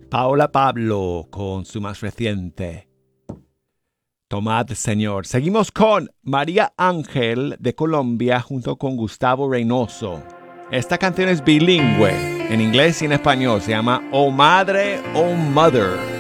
Paola Pablo con su más reciente Tomad Señor. Seguimos con María Ángel de Colombia junto con Gustavo Reynoso. Esta canción es bilingüe, en inglés y en español. Se llama Oh Madre, Oh Mother.